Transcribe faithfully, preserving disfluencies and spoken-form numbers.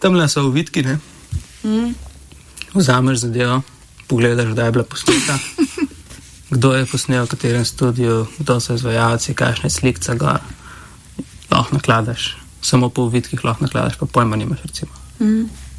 Tamle so uvitki, ne? Mm. Vzameš zadevo, pogledaš, kdaj je bila posneta, kdo je posnel, v katerem studiu, kdo so izvajalci, kakšne slikca gor. Lahko nakladaš, samo po uvitkih lahko nakladaš, pa pojma nimaš recimo. Mm.